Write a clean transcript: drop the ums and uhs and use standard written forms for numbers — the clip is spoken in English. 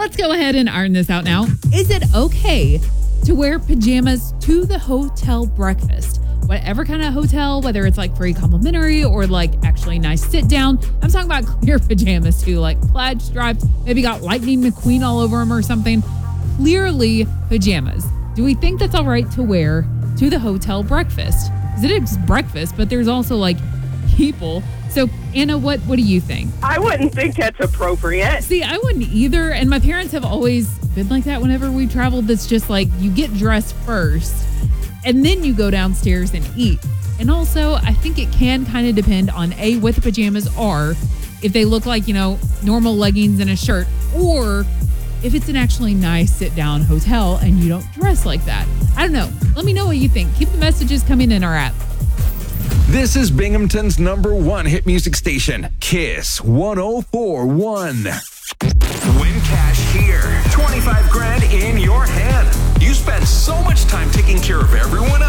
Let's go ahead and iron this out now. Is it okay to wear pajamas to the hotel breakfast? Whatever kind of hotel, whether it's like free complimentary or like actually nice sit down. I'm talking about clear pajamas too, like plaid stripes, maybe got Lightning McQueen all over them or something. Clearly pajamas. Do we think that's all right to wear to the hotel breakfast? Because it is breakfast, but there's also like people. So Anna, what do you think? I wouldn't think that's appropriate. See, I wouldn't either. And my parents have always been like that whenever we traveled. That's just like you get dressed first and then you go downstairs and eat. And also, I think it can kind of depend on what the pajamas are. If they look like, normal leggings and a shirt, or if it's an actually nice sit-down hotel and you don't dress like that. I don't know. Let me know what you think. Keep the messages coming in our app. This is Binghamton's #1 hit music station, Kiss 104.1. Win cash here. 25 grand.